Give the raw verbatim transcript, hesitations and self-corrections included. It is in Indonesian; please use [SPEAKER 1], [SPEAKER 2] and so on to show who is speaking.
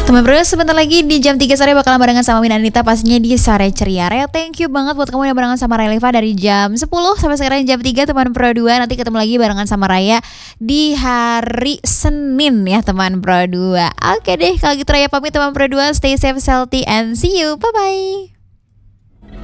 [SPEAKER 1] Teman Bro, sebentar lagi di jam tiga sore bakalan barengan sama Min Anita pastinya di Sore Ceria. Raya, thank you banget buat kamu yang barengan sama Raya dari jam sepuluh sampai sekarang jam tiga teman Pro dua. Nanti ketemu lagi barengan sama Raya di hari Senin ya teman Pro dua. Oke deh, kalau gitu Raya pamit teman Pro dua, stay safe, healthy and see you. Bye bye.